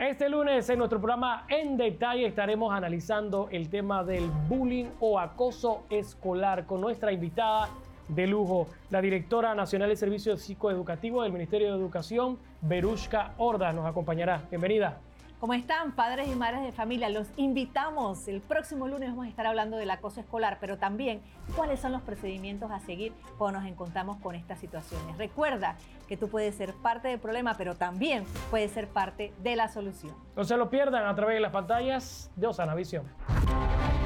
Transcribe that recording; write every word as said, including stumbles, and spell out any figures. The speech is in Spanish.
Este lunes en nuestro programa En Detalle estaremos analizando el tema del bullying o acoso escolar con nuestra invitada de lujo, la directora nacional de Servicios Psicoeducativos del Ministerio de Educación, Verushka Ordaz, nos acompañará. Bienvenida. ¿Cómo están, padres y madres de familia? Los invitamos. El próximo lunes vamos a estar hablando del acoso escolar, pero también cuáles son los procedimientos a seguir cuando nos encontramos con estas situaciones. Recuerda que tú puedes ser parte del problema, pero también puedes ser parte de la solución. No se lo pierdan a través de las pantallas de Osana Visión.